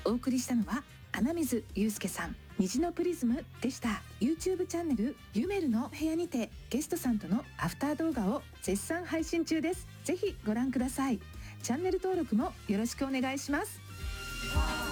お送りしたのは穴水祐介さん、虹のプリズムでした。 YouTube チャンネルゆめるの部屋にてゲストさんとのアフター動画を絶賛配信中です。ぜひご覧ください。チャンネル登録もよろしくお願いします。